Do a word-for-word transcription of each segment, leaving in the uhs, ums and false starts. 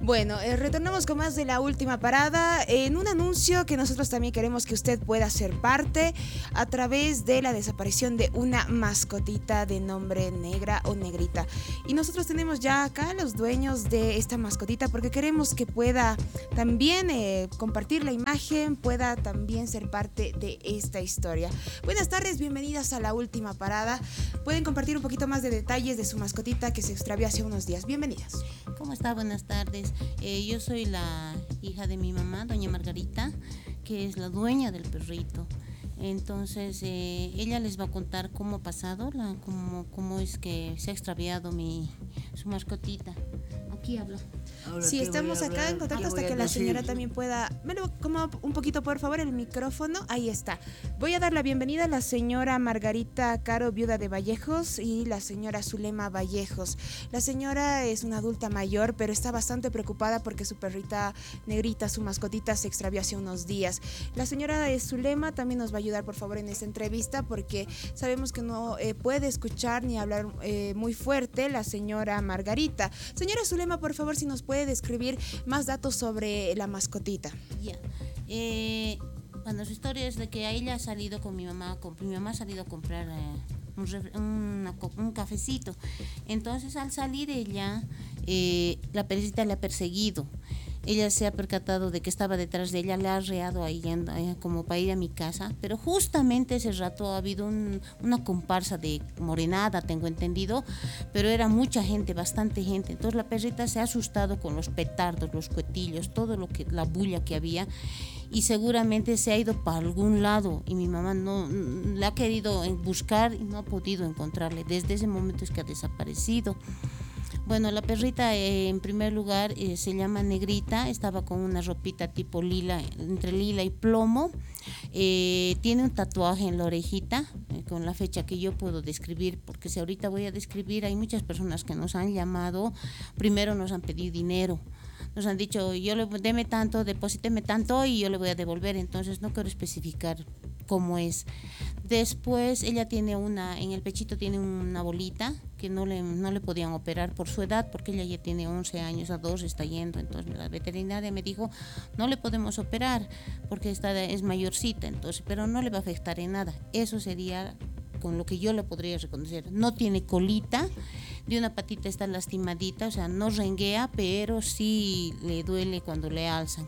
Bueno, eh, retornamos con más de la última parada en un anuncio que nosotros también queremos que usted pueda ser parte a través de la desaparición de una mascotita de nombre Negra o Negrita. Y nosotros tenemos ya acá los dueños de esta mascotita porque queremos que pueda también eh, compartir la imagen, pueda también ser parte de esta historia. Buenas tardes, bienvenidas a la última parada. Pueden compartir un poquito más de detalles de su mascotita que se extravió hace unos días. Bienvenidas. ¿Cómo está? Buenas tardes. Eh, yo soy la hija de mi mamá, doña Margarita, que es la dueña del perrito. Entonces, eh, ella les va a contar cómo ha pasado, la, cómo, cómo es que se ha extraviado mi, su mascotita. Aquí habla. Ahora sí, estamos acá en contacto hasta que la señora también pueda... Me lo como un poquito, por favor, el micrófono. Ahí está. Voy a dar la bienvenida a la señora Margarita Caro, viuda de Vallejos, y la señora Zulema Vallejos. La señora es una adulta mayor, pero está bastante preocupada porque su perrita Negrita, su mascotita, se extravió hace unos días. La señora Zulema también nos va a ayudar, por favor, en esta entrevista porque sabemos que no eh, puede escuchar ni hablar eh, muy fuerte la señora Margarita. Señora Zulema, por favor, si nos puede describir más datos sobre la mascotita. Ya. Eh, bueno, su historia es de que ella ha salido con mi mamá, con, mi mamá ha salido a comprar eh, un, una, un cafecito. Entonces, al salir ella, eh, la perrita le ha perseguido. Ella se ha percatado de que estaba detrás de ella, le ha arreado ahí eh, como para ir a mi casa, pero justamente ese rato ha habido un, una comparsa de morenada, tengo entendido, pero era mucha gente, bastante gente. Entonces la perrita se ha asustado con los petardos, los cuetillos, todo lo que, la bulla que había, y seguramente se ha ido para algún lado y mi mamá no la ha querido buscar y no ha podido encontrarle. Desde ese momento es que ha desaparecido. Bueno, la perrita eh, en primer lugar eh, se llama Negrita, estaba con una ropita tipo lila, entre lila y plomo, eh, tiene un tatuaje en la orejita, eh, con la fecha que yo puedo describir, porque si ahorita voy a describir, hay muchas personas que nos han llamado, primero nos han pedido dinero. Nos han dicho, yo le deme tanto, deposíteme tanto y yo le voy a devolver, entonces no quiero especificar cómo es. Después ella tiene una, en el pechito tiene una bolita que no le, no le podían operar por su edad, porque ella ya tiene once años, a dos está yendo, entonces la veterinaria me dijo, no le podemos operar porque esta es mayorcita, entonces, pero no le va a afectar en nada. Eso sería con lo que yo le podría reconocer. No tiene colita, de una patita está lastimadita, o sea, no renguea, pero sí le duele cuando le alzan.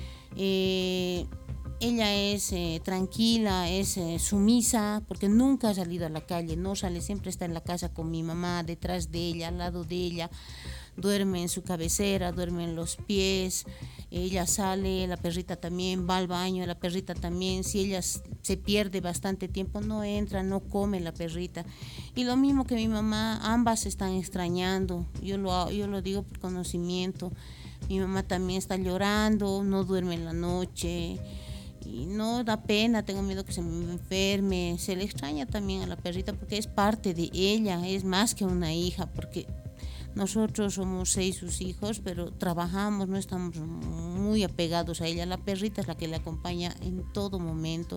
Eh, ella es eh, tranquila, es eh, sumisa, porque nunca ha salido a la calle, no sale, siempre está en la casa con mi mamá, detrás de ella, al lado de ella, duerme en su cabecera, duerme en los pies, ella sale, la perrita también va al baño, la perrita también, si ella se pierde bastante tiempo, no entra, no come la perrita. Y lo mismo que mi mamá, ambas se están extrañando, yo lo, yo lo digo por conocimiento, mi mamá también está llorando, no duerme en la noche, y no da pena, tengo miedo que se me enferme, se le extraña también a la perrita porque es parte de ella, es más que una hija, porque nosotros somos seis sus hijos, pero trabajamos, no estamos muy apegados a ella, la perrita es la que le acompaña en todo momento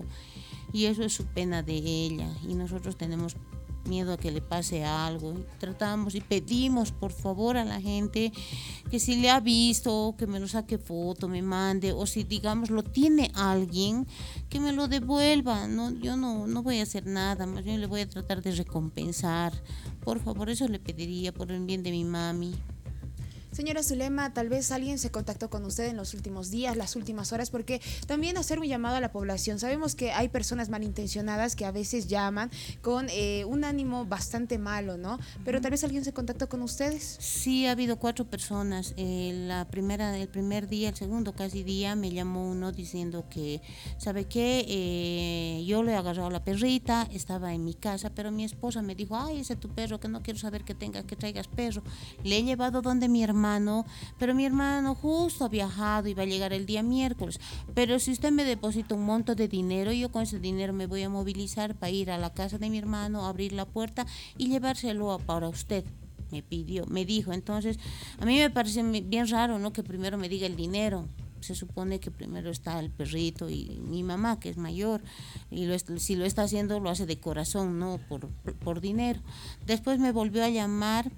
y eso es su pena de ella y nosotros tenemos miedo a que le pase algo y tratamos y pedimos por favor a la gente que si le ha visto, que me lo saque foto, me mande, o si digamos lo tiene alguien, que me lo devuelva. No, yo no, no voy a hacer nada, más bien le voy a tratar de recompensar, por favor, eso le pediría por el bien de mi mami. Señora Zulema, tal vez alguien se contactó con usted en los últimos días, las últimas horas, porque también hacer un llamado a la población. Sabemos que hay personas malintencionadas que a veces llaman con eh, un ánimo bastante malo, ¿no? Pero tal vez alguien se contactó con ustedes. Sí, ha habido cuatro personas. Eh, la primera, el primer día, el segundo casi día, me llamó uno diciendo que, ¿sabe qué? Eh, yo le he agarrado a la perrita, estaba en mi casa, pero mi esposa me dijo, ay, ese es tu perro, que no quiero saber que tengas, que traigas perro. Le he llevado donde mi hermano. Hermano, pero mi hermano justo ha viajado y va a llegar el día miércoles, pero si usted me deposita un monto de dinero, yo con ese dinero me voy a movilizar para ir a la casa de mi hermano, abrir la puerta y llevárselo para usted. Me pidió, me dijo, entonces a mí me parece bien raro, ¿no? Que primero me diga el dinero. Se supone que primero está el perrito y mi mamá, que es mayor, y lo, si lo está haciendo lo hace de corazón, no por, por dinero. Después me volvió a llamar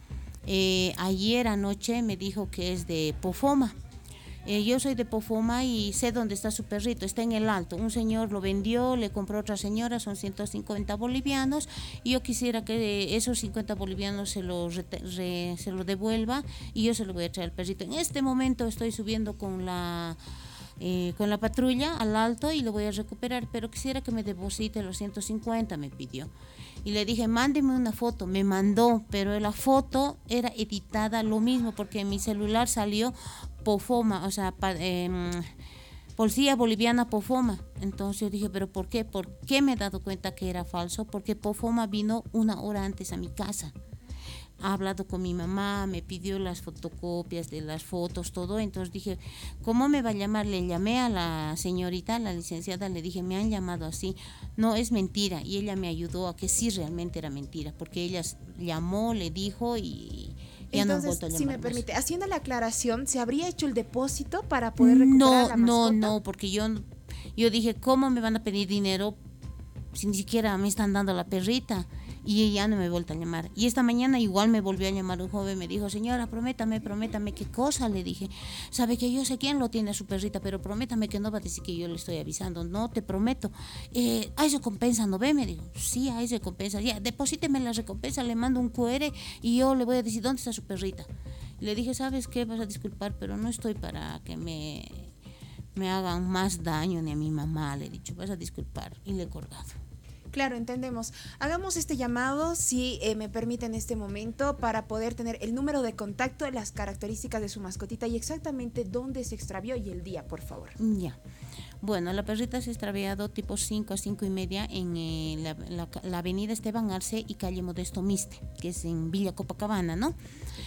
Eh, ayer anoche me dijo que es de Pofoma. Eh, yo soy de Pofoma y sé dónde está su perrito, está en el Alto. Un señor lo vendió, le compró a otra señora, son ciento cincuenta bolivianos, y yo quisiera que esos cincuenta bolivianos se lo, re, re, se lo devuelva y yo se lo voy a traer al perrito. En este momento estoy subiendo con la... Eh, con la patrulla al Alto y lo voy a recuperar, pero quisiera que me deposite los ciento cincuenta, me pidió. Y le dije, mándeme una foto, me mandó, pero la foto era editada lo mismo, porque en mi celular salió Pofoma, o sea, pa, eh, Policía Boliviana Pofoma. Entonces yo dije, ¿pero por qué? ¿Por qué me he dado cuenta que era falso? Porque Pofoma vino una hora antes a mi casa. Ha hablado con mi mamá, me pidió las fotocopias de las fotos, todo. Entonces dije, ¿cómo me va a llamar? Le llamé a la señorita, la licenciada, le dije, me han llamado así. No, es mentira. Y ella me ayudó a que sí realmente era mentira, porque ella llamó, le dijo y... Ya Entonces, no vuelto a llamar si me más. permite, haciendo la aclaración, ¿se habría hecho el depósito para poder recuperar no, la mascota? No, no, porque yo, yo dije, ¿cómo me van a pedir dinero si ni siquiera me están dando la perrita? Y ella no me ha vuelto a llamar. Y esta mañana igual me volvió a llamar un joven, me dijo, señora, prométame, prométame, ¿qué cosa? Le dije, sabe que yo sé quién lo tiene a su perrita, pero prométame que no va a decir que yo le estoy avisando. No, te prometo. Eh, ¿hay recompensa, no ve? Me dijo, sí, hay recompensa. Ya, deposíteme la recompensa, le mando un cu erre y yo le voy a decir, ¿dónde está su perrita? Le dije, ¿sabes qué? Vas a disculpar, pero no estoy para que me, me hagan más daño ni a mi mamá, le he dicho, vas a disculpar. Y le he colgado. Claro, entendemos. Hagamos este llamado, si eh, me permite en este momento, para poder tener el número de contacto, las características de su mascotita y exactamente dónde se extravió y el día, por favor. Ya. Bueno, la perrita se ha extraviado tipo cinco a cinco y media en eh, la, la, la avenida Esteban Arce y calle Modesto Miste, que es en Villa Copacabana, ¿no?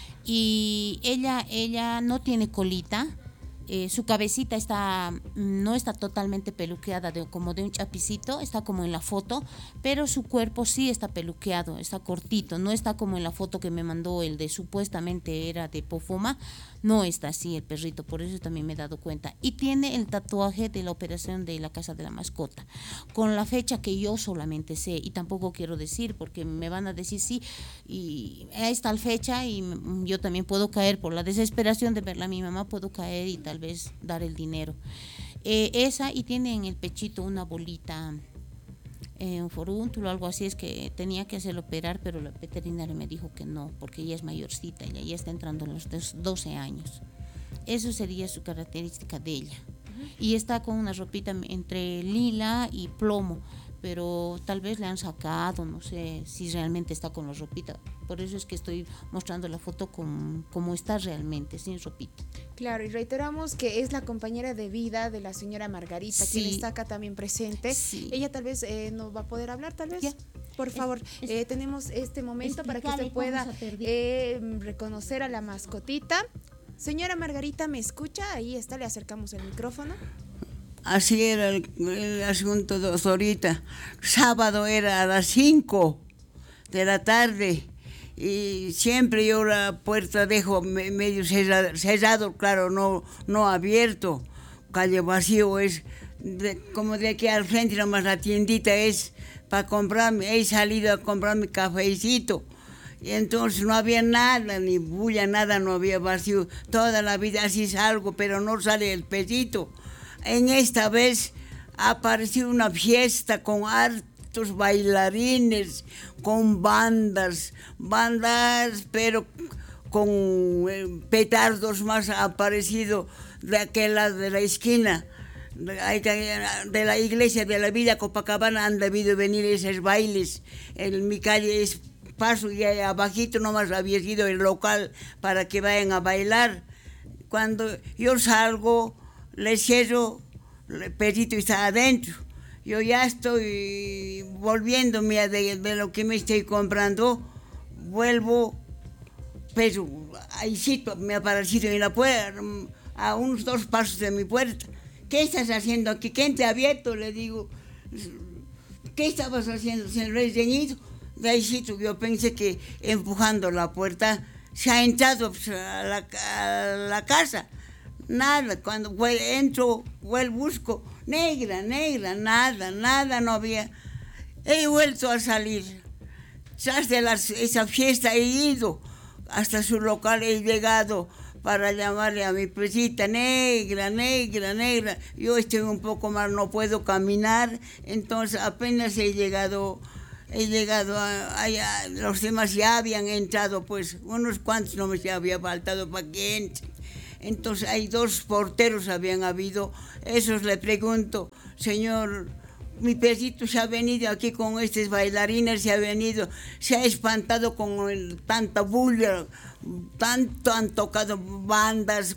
Y ella, ella no tiene colita. Eh, su cabecita está no está totalmente peluqueada de, como de un chapicito, está como en la foto, pero su cuerpo sí está peluqueado, está cortito, no está como en la foto que me mandó el de supuestamente era de Pofoma, no está así el perrito, por eso también me he dado cuenta. Y tiene el tatuaje de la operación de la casa de la mascota, con la fecha que yo solamente sé y tampoco quiero decir porque me van a decir sí, y ahí está la fecha y yo también puedo caer por la desesperación de verla a mi mamá, puedo caer y tal vez dar el dinero. Eh, esa, y tiene en el pechito una bolita, eh, un forúnculo, algo así, es que tenía que hacerlo operar, pero la veterinaria me dijo que no, porque ella es mayorcita, ella ya está entrando en los doce años. Eso sería su característica de ella. Uh-huh. Y está con una ropita entre lila y plomo, pero tal vez le han sacado, no sé si realmente está con la ropita. Por eso es que estoy mostrando la foto con, como está realmente, sin ropita. Claro, y reiteramos que es la compañera de vida de la señora Margarita, sí, quien está acá también presente. Sí. Ella tal vez eh, no va a poder hablar, tal vez. Ya. Por favor, es, es, eh, tenemos este momento para que usted pueda eh, reconocer a la mascotita. Señora Margarita, ¿me escucha? Ahí está, le acercamos el micrófono. Así era el, el asunto de ahorita. Sábado era a las cinco de la tarde y siempre yo la puerta dejo medio cerrado, cerrado claro, no, no abierto. Calle Vacío es de, como de aquí al frente, nomás la tiendita es para comprarme. He salido a comprar mi cafecito. Y entonces no había nada, ni bulla, nada, no había vacío. Toda la vida así salgo, pero no sale el pesito. En esta vez ha aparecido una fiesta con hartos bailarines, con bandas, bandas, pero con eh, petardos más. Ha aparecido de aquel lado de la esquina, de, de la iglesia de la Villa Copacabana, han debido venir esos bailes. En mi calle es paso y abajito nomás había sido el local para que vayan a bailar. Cuando yo salgo, le cierro, el perrito está adentro. Yo ya estoy volviéndome de, de lo que me estoy comprando, vuelvo, pero ahí sí me ha aparecido en la puerta, a unos dos pasos de mi puerta. ¿Qué estás haciendo aquí? ¿Quién te ha abierto? Le digo, ¿qué estabas haciendo? Se lo he ceñido. De ahí sí, yo pensé que empujando la puerta se ha entrado a la, a la casa. Nada, cuando entro, vuelvo, busco, negra, negra, nada, nada, no había. He vuelto a salir. Tras de las, esa fiesta he ido, hasta su local he llegado para llamarle a mi presita, negra, negra, negra. Yo estoy un poco mal, no puedo caminar, entonces apenas he llegado, he llegado a- allá, los demás ya habían entrado, pues unos cuantos no me había faltado para que entren. Entonces hay dos porteros habían habido, esos le pregunto, señor, mi pesito se ha venido aquí con estos bailarines, se ha venido, se ha espantado con el, tanta bulla, tanto han tocado bandas,